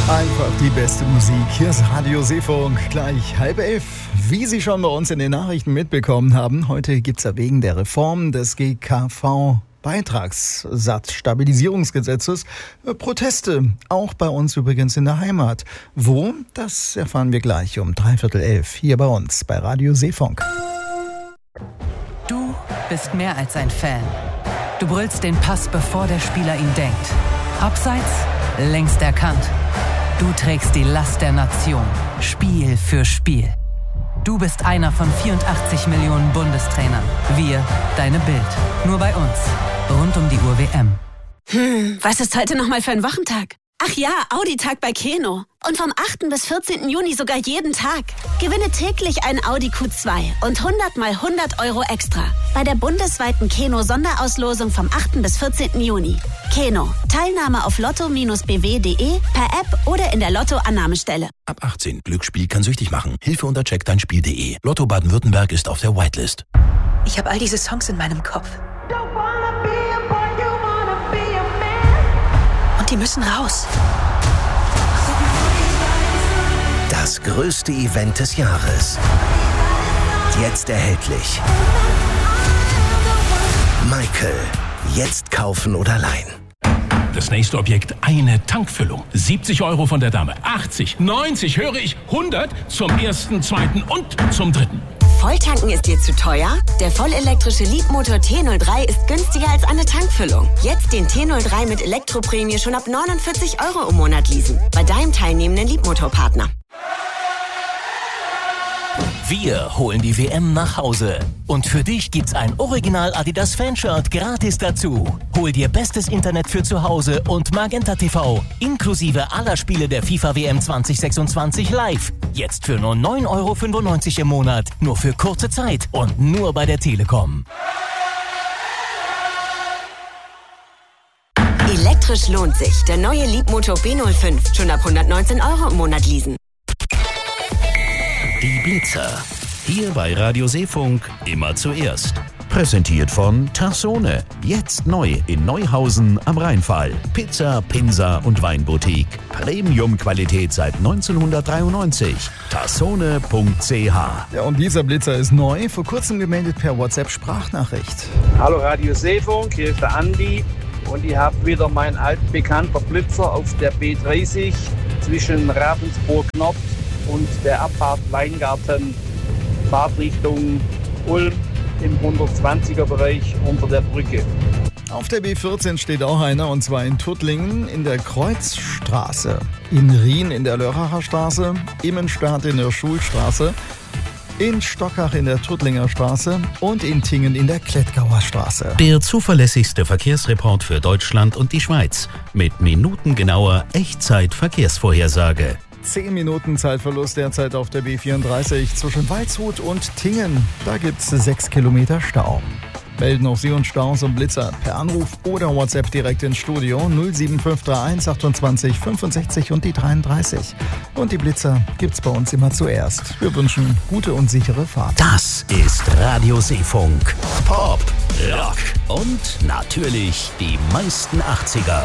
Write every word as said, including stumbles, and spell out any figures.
Einfach die beste Musik. Hier ist Radio Seefunk, gleich halb elf. Wie Sie schon bei uns in den Nachrichten mitbekommen haben, heute gibt es ja wegen der Reform des G K V-Beitragssatzstabilisierungsgesetzes Proteste. Auch bei uns übrigens in der Heimat. Wo? Das erfahren wir gleich um dreiviertel elf hier bei uns bei Radio Seefunk. Du bist mehr als ein Fan. Du brüllst den Pass, bevor der Spieler ihn denkt. Abseits, längst erkannt. Du trägst die Last der Nation, Spiel für Spiel. Du bist einer von vierundachtzig Millionen Bundestrainern. Wir, deine Bild. Nur bei uns. Rund um die Uhr W M. Hm, was ist heute nochmal für ein Wochentag? Ach ja, Audi-Tag bei Keno. Und vom achten bis vierzehnten Juni sogar jeden Tag. Gewinne täglich einen Audi Q zwei und hundert mal hundert Euro extra. Bei der bundesweiten Keno-Sonderauslosung vom achten bis vierzehnten Juni. Keno. Teilnahme auf lotto b w punkt de, per App oder in der Lotto-Annahmestelle. Ab achtzehn. Glücksspiel kann süchtig machen. Hilfe unter check dein Spiel punkt de. Lotto Baden-Württemberg ist auf der Whitelist. Ich habe all diese Songs in meinem Kopf. Und die müssen raus. Das größte Event des Jahres. Jetzt erhältlich. Michael. Jetzt kaufen oder leihen. Das nächste Objekt, eine Tankfüllung. siebzig Euro von der Dame. achtzig, neunzig, höre ich, hundert zum ersten, zweiten und zum dritten. Volltanken ist dir zu teuer? Der vollelektrische Leapmotor T null drei ist günstiger als eine Tankfüllung. Jetzt den T null drei mit Elektroprämie schon ab neunundvierzig Euro im Monat leasen. Bei deinem teilnehmenden Leapmotor-Partner. Wir holen die W M nach Hause. Und für dich gibt's ein Original Adidas Fanshirt gratis dazu. Hol dir bestes Internet für zu Hause und Magenta T V. Inklusive aller Spiele der FIFA W M zwanzig sechsundzwanzig live. Jetzt für nur neun Euro fünfundneunzig im Monat. Nur für kurze Zeit und nur bei der Telekom. Elektrisch lohnt sich. Der neue Leapmotor B null fünf. Schon ab hundertneunzehn Euro im Monat leasen. Die Blitzer. Hier bei Radio Seefunk immer zuerst. Präsentiert von Tassone. Jetzt neu in Neuhausen am Rheinfall. Pizza, Pinsa und Weinboutique. Premium-Qualität seit neunzehnhundertdreiundneunzig. tassone punkt c h. Ja, und dieser Blitzer ist neu, vor kurzem gemeldet per WhatsApp-Sprachnachricht. Hallo Radio Seefunk, hier ist der Andi. Und ich habe wieder mein altbekannter Blitzer auf der B dreißig zwischen Ravensburg-Nord und der Abfahrt Weingarten, Fahrtrichtung Ulm im hundertzwanziger Bereich unter der Brücke. Auf der B vierzehn steht auch einer, und zwar in Tuttlingen in der Kreuzstraße, in Rien in der Lörracher Straße, Immenstadt in der Schulstraße, in Stockach in der Tuttlinger Straße und in Tingen in der Klettgauer Straße. Der zuverlässigste Verkehrsreport für Deutschland und die Schweiz mit minutengenauer Echtzeit-Verkehrsvorhersage. Zehn Minuten Zeitverlust derzeit auf der B vierunddreißig zwischen Waldshut und Tingen. Da gibt's sechs Kilometer Stau. Melden auch Sie uns Staus und Blitzer per Anruf oder WhatsApp direkt ins Studio null sieben fünf drei eins achtundzwanzig fünfundsechzig und die dreiunddreißig. Und die Blitzer gibt's bei uns immer zuerst. Wir wünschen gute und sichere Fahrt. Das ist Radio Seefunk. Pop, Rock und natürlich die meisten achtziger.